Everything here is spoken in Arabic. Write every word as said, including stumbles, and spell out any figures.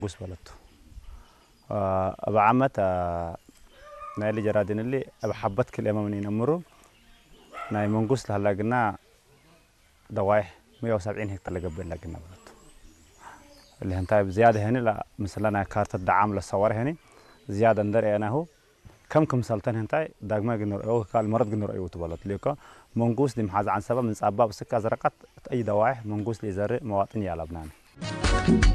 بوس بلدتو أبو عمت نايل جرادين اللي أبو حبت كل يوم من ينمرو ناي منقوس لهلا قلنا دوايح مية وسبعين هكتار لقبل لقنا بلدتو اللي هنتاي بزيادة هنا لا مثلا كارت الدعام للصور هنا زيادة ندري أنا هو كم كم سلطان هنتاي داغما جنور أو قال مرض جنور أيوة تبلط ليكا منقوس دي محاز عن سبب من سبب سكة زرقت أي دوايح منقوس لزر مواطن يا لبنان